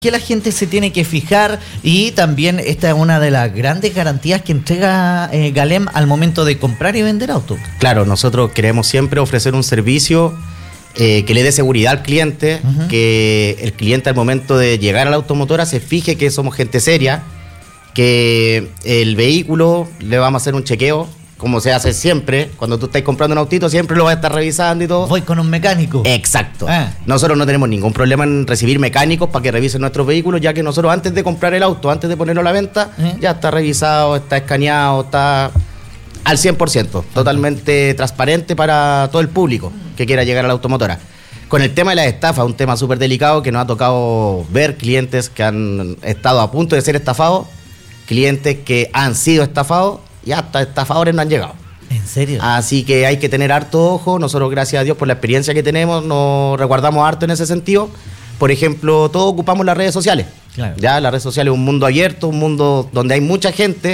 ¿Qué la gente se tiene que fijar? Y también esta es una de las grandes garantías que entrega Galem al momento de comprar y vender autos. Claro, nosotros queremos siempre ofrecer un servicio que le dé seguridad al cliente, que el cliente al momento de llegar a la automotora se fije que somos gente seria, que el vehículo le vamos a hacer un chequeo, como se hace siempre. Cuando tú estás comprando un autito, siempre lo vas a estar revisando y todo. Voy con un mecánico. Exacto. Nosotros no tenemos ningún problema en recibir mecánicos para que revisen nuestros vehículos, ya que nosotros antes de comprar el auto, antes de ponerlo a la venta, ya está revisado, está escaneado, está al 100%, totalmente transparente para todo el público que quiera llegar a la automotora. Con el tema de las estafas, un tema súper delicado que nos ha tocado ver clientes que han estado a punto de ser estafados, clientes que han sido estafados, y hasta estafadores no han llegado. ¿En serio? Así que hay que tener harto ojo. Nosotros, gracias a Dios, por la experiencia que tenemos, nos resguardamos harto en ese sentido. Por ejemplo, todos ocupamos las redes sociales. Claro. Ya, las redes sociales es un mundo abierto, un mundo donde hay mucha gente,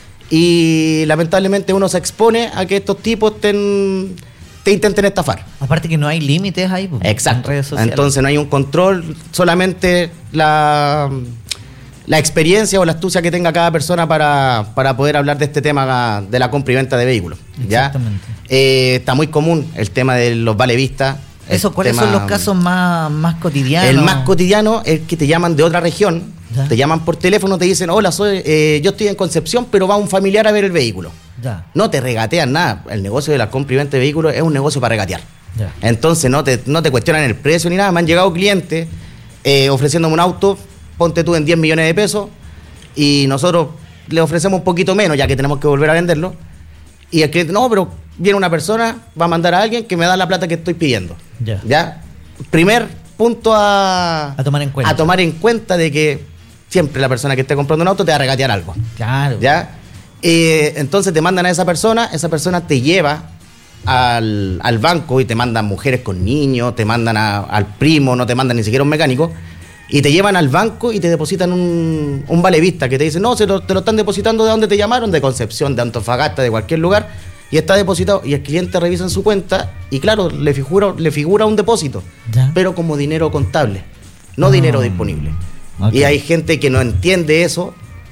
y lamentablemente uno se expone a que estos tipos te intenten estafar. Aparte que no hay límites ahí. Exacto. En redes sociales. Entonces no hay un control, solamente la experiencia o la astucia que tenga cada persona para poder hablar de este tema de la compra y venta de vehículos. Exactamente. ¿Ya? Está muy común el tema de los valevistas. ¿Cuáles son los casos más cotidianos? El más cotidiano es que te llaman de otra región, ¿ya? Te llaman por teléfono, te dicen, hola, yo estoy en Concepción, pero va un familiar a ver el vehículo. Ya. No te regatean nada. El negocio de la compra y venta de vehículos es un negocio para regatear. Ya. Entonces no te cuestionan el precio ni nada. Me han llegado clientes ofreciéndome un auto, ponte tú en 10 millones de pesos, y nosotros le ofrecemos un poquito menos, ya que tenemos que volver a venderlo. Y el cliente, no, pero viene una persona, va a mandar a alguien que me da la plata que estoy pidiendo. ¿Ya? Primer punto a tomar en cuenta. A tomar en cuenta de que siempre la persona que esté comprando un auto te va a regatear algo. Claro. ¿Ya? Entonces te mandan a esa persona te lleva al banco y te mandan mujeres con niños, te mandan al primo, no te mandan ni siquiera un mecánico. Y te llevan al banco y te depositan un valevista que te dice, no, te lo están depositando de donde te llamaron, de Concepción, de Antofagasta, de cualquier lugar, y está depositado, y el cliente revisa en su cuenta, y claro, le figura un depósito, ¿ya? Pero como dinero contable, no dinero disponible. Okay. Y hay gente que no entiende eso,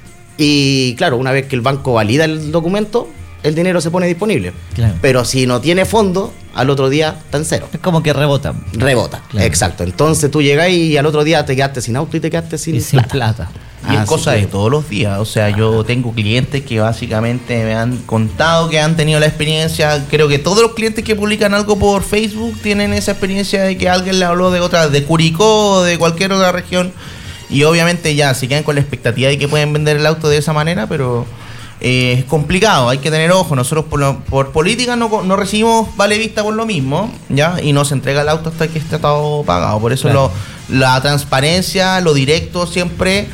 y claro, una vez que el banco valida el documento, el dinero se pone disponible. Claro. Pero si no tiene fondo, al otro día está en cero. Es como que rebota. Rebota, claro. Exacto. Entonces tú llegás y al otro día te quedaste sin auto y te quedaste sin plata. Y es cosa de todos los días. O sea, yo tengo clientes que básicamente me han contado que han tenido la experiencia. Creo que todos los clientes que publican algo por Facebook tienen esa experiencia de que alguien le habló de Curicó o de cualquier otra región. Y obviamente ya se quedan con la expectativa de que pueden vender el auto de esa manera, pero es complicado, hay que tener ojo. Nosotros por política no recibimos vale vista por lo mismo, ¿ya? Y no se entrega el auto hasta que esté todo pagado. Por eso claro, la transparencia, lo directo siempre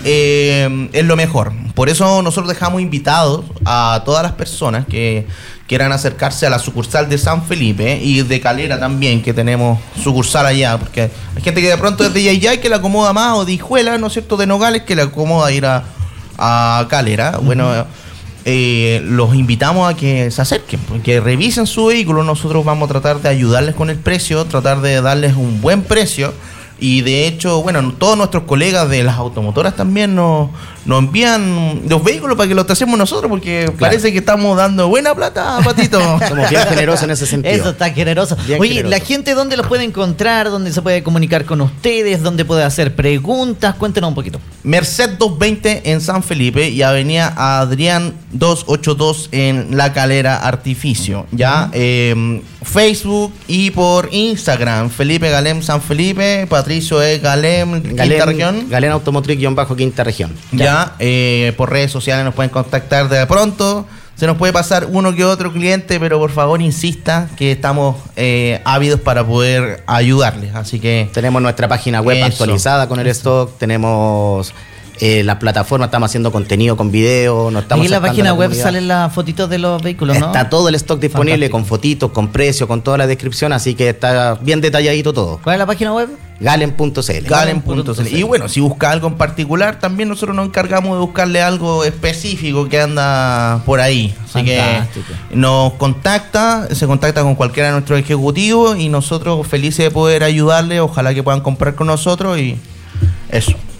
es lo mejor. Por eso nosotros dejamos invitados a todas las personas que quieran acercarse a la sucursal de San Felipe y de Calera también, que tenemos sucursal allá, porque hay gente que de pronto es de Yayay que le acomoda más, o de Hijuela, ¿no es cierto?, de Nogales, que le acomoda ir a Calera. Bueno, los invitamos a que se acerquen, que revisen su vehículo. Nosotros vamos a tratar de ayudarles con el precio, tratar de darles un buen precio. Y de hecho, bueno, todos nuestros colegas de las automotoras también nos envían los vehículos para que los hacemos nosotros, porque claro, parece que estamos dando buena plata, Patito. Somos bien generosos en ese sentido. Eso está generoso. Oye, generoso. ¿La gente dónde los puede encontrar? ¿Dónde se puede comunicar con ustedes? ¿Dónde puede hacer preguntas? Cuéntenos un poquito. Merced 220 en San felipe y Avenida Adrián 282 en La Calera Artificio. ¿Ya? Facebook y por Instagram, Felipe Galem San Felipe, Patricio E. Galem, Quinta Región. Galem Automotriz-Quinta Región. Ya, por redes sociales nos pueden contactar de pronto. Se nos puede pasar uno que otro cliente, pero por favor insista que estamos ávidos para poder ayudarles. Así que tenemos nuestra página web actualizada con el stock, tenemos la plataforma, estamos haciendo contenido con video. Y en la página web salen las fotitos de los vehículos, ¿no? Está todo el stock disponible. Fantástico. Con fotitos, con precio, con toda la descripción, así que está bien detalladito todo. ¿Cuál es la página web? Galem.cl. Galem.cl. Y bueno, si busca algo en particular, también nosotros nos encargamos de buscarle algo específico que anda por ahí. Así Fantástico. Que nos se contacta con cualquiera de nuestros ejecutivos y nosotros felices de poder ayudarle. Ojalá que puedan comprar con nosotros y Eso.